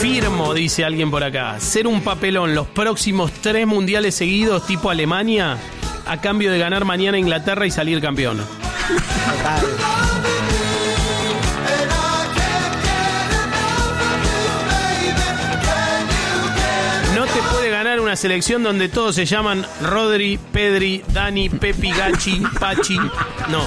Firmo, dice alguien por acá, ser un papelón los próximos 3 mundiales seguidos tipo Alemania a cambio de ganar mañana Inglaterra y salir campeón. Total. No te puede ganar una selección donde todos se llaman Rodri, Pedri, Dani, Pepi, Gachi, Pachi. No.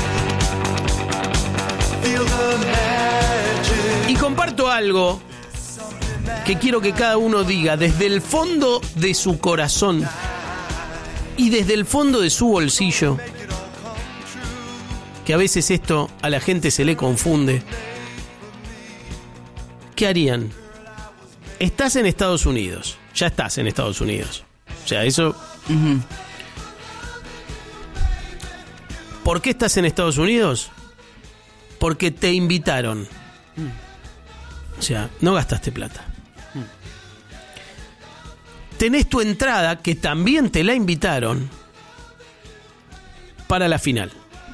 Y comparto algo que quiero que cada uno diga desde el fondo de su corazón y desde el fondo de su bolsillo, que a veces esto a la gente se le confunde. ¿Qué harían? Estás en Estados Unidos, ya estás en Estados Unidos. O sea, eso... Uh-huh. ¿Por qué estás en Estados Unidos? Porque te invitaron. O sea, no gastaste plata. Tenés tu entrada, que también te la invitaron, para la final.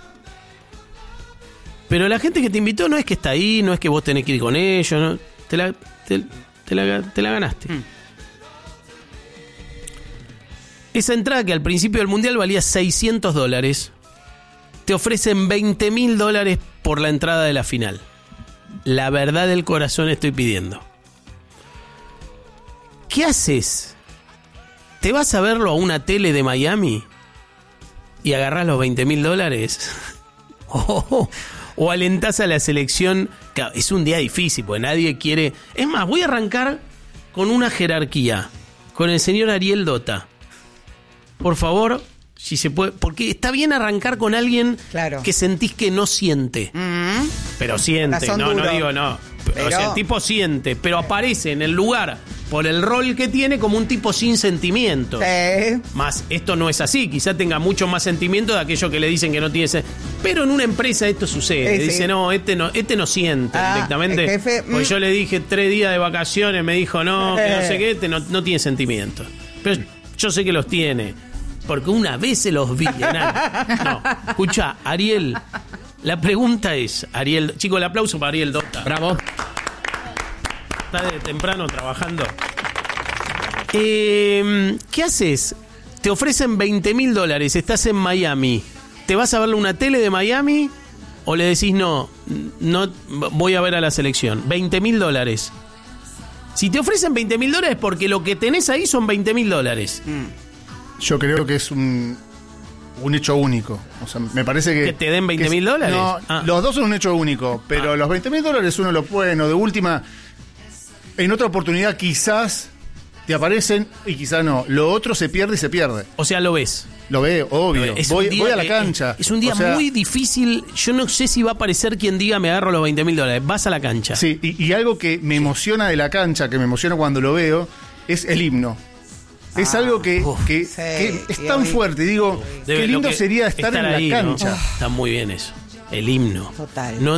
Pero la gente que te invitó no es que está ahí, no es que vos tenés que ir con ellos, ¿no? Te la ganaste. Esa entrada, que al principio del mundial valía $600, te ofrecen $20.000 por la entrada de la final. La verdad del corazón estoy pidiendo. ¿Qué haces? ¿Te vas a verlo a una tele de Miami y agarrás los $20.000? ¿O alentás a la selección? Claro, es un día difícil, porque nadie quiere... Es más, voy a arrancar con una jerarquía, con el señor Ariel Dota. Por favor, si se puede... Porque está bien arrancar con alguien que sentís que no siente. Mm-hmm. Pero siente, no digo no. Pero... O sea, el tipo siente, pero aparece en el lugar por el rol que tiene como un tipo sin sentimiento. Sí. Más, esto no es así. Quizá tenga mucho más sentimiento de aquello que le dicen que no tiene. Pero en una empresa esto sucede. Sí. Dice, no, este no siente directamente. Jefe, pues yo le dije 3 días de vacaciones, me dijo, no, que no sé qué, este no tiene sentimiento. Pero yo sé que los tiene. Porque una vez se los vi. No, escucha, Ariel, la pregunta es, Ariel, chicos, el aplauso para Ariel Dota. Bravo. Está de temprano trabajando. ¿Qué haces? Te ofrecen $20.000, estás en Miami. ¿Te vas a verle una tele de Miami? ¿O le decís no voy a ver a la selección? $20.000. Si te ofrecen $20.000 es porque lo que tenés ahí son $20.000. Yo creo que es un hecho único. O sea, me parece que te den $20.000. No, los dos son un hecho único, pero los $20.000 uno lo puede, no, de última, en otra oportunidad quizás te aparecen y quizás no. Lo otro se pierde y se pierde. O sea, lo ves. Lo veo, obvio. Voy a la cancha. Es un día muy difícil. Yo no sé si va a aparecer quien diga me agarro los $20.000. Vas a la cancha. Sí, y algo que me emociona de la cancha, que me emociona cuando lo veo, es el himno. Es algo que es tan fuerte. Digo, qué lindo sería estar en la cancha. ¿No? Está muy bien eso. El himno. Total. No,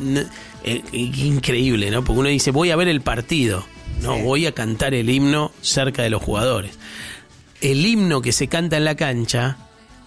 increíble, ¿no? Porque uno dice, voy a ver el partido. No, voy a cantar el himno cerca de los jugadores. El himno que se canta en la cancha,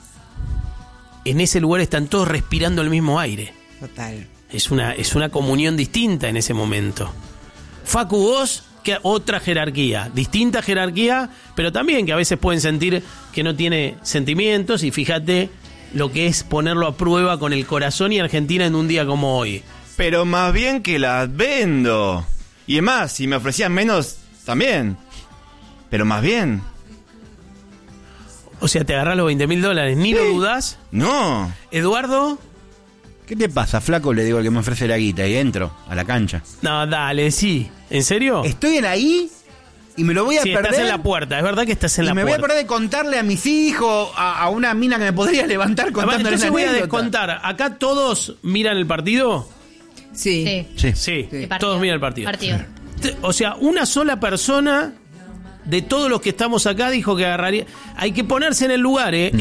en ese lugar están todos respirando el mismo aire. Total. Es una comunión distinta en ese momento. Facu, vos, que otra jerarquía, distinta jerarquía, pero también que a veces pueden sentir que no tiene sentimientos, y fíjate lo que es ponerlo a prueba con el corazón y Argentina en un día como hoy. Pero más bien que las vendo. Y es más, si me ofrecían menos, también. Pero más bien. O sea, te agarrás los $20.000, ¿ni lo dudás? No. ¿Eduardo? ¿Qué te pasa, flaco? Le digo al que me ofrece la guita y entro a la cancha. No, dale, sí. ¿En serio? Estoy ahí y me lo voy a perder. Estás en la puerta, es verdad que estás en la puerta. Y me voy a perder de contarle a mis hijos, a una mina que me podría levantar contándole. Entonces voy a descontar. ¿Acá todos miran el partido? Sí. Todos miran el partido. O sea, una sola persona de todos los que estamos acá dijo que agarraría. Hay que ponerse en el lugar,